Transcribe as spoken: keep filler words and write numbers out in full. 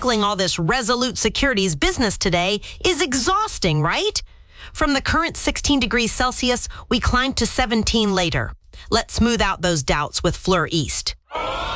juggling all this Resolute Securities business today is exhausting, right? From the current sixteen degrees Celsius, we climb to seventeen later. Let's smooth out those doubts with Fleur East.